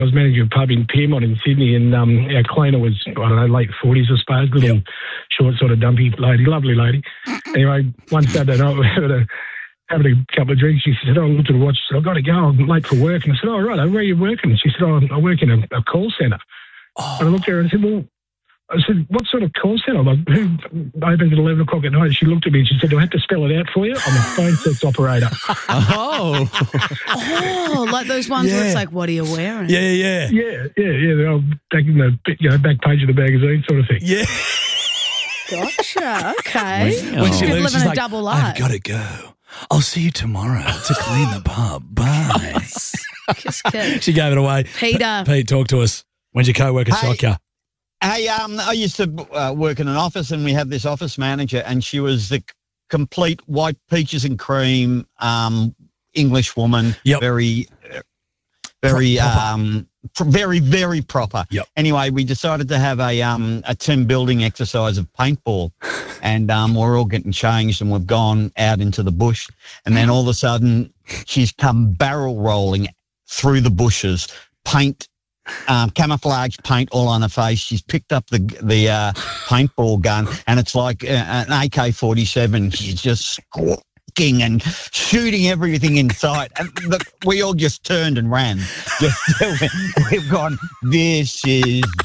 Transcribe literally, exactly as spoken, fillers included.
I was managing a pub in Piermont in Sydney, and um, our cleaner was, I don't know, late forties, I suppose, little yep. short, sort of dumpy lady, lovely lady. Anyway, one Saturday night, we were having a, having a couple of drinks. She said, oh, I looked at the watch. She said, I've got to go. I'm late for work. And I said, oh, right, where are you working? And she said, oh, I work in a, a call centre. Oh. And I looked at her and I said, well, I said, what sort of call centre? I'm like, who opens at eleven o'clock at night? And she looked at me and she said, do I have to spell it out for you? I'm a phone sex operator. Oh. oh, like those ones yeah. where it's like, what are you wearing? Yeah, yeah. Yeah, yeah, yeah. They're back in the you know, back page of the magazine sort of thing. Yeah. Gotcha. Okay. When, when she Could leaves, live she's in like, a double life. I've got to go. I'll see you tomorrow to clean the pub. Bye. Kiss, kiss. She gave it away. Peter. Pete, talk to us. When's your co-worker hey, shock you? Hey, um, I used to uh, work in an office, and we had this office manager, and she was the complete white peaches and cream um, English woman. Yep. Very, very, Pro- um, pr- very, very proper. Yep. Anyway, we decided to have a um, a team building exercise of paintball, and um, we're all getting changed, and we've gone out into the bush, and then all of a sudden, she's come barrel rolling through the bushes, paint. Um, camouflage paint all on her face. She's picked up the the uh, paintball gun, and it's like uh, an A K forty-seven. She's just squawking and shooting everything in sight. And look, we all just turned and ran. Just, we've gone, this is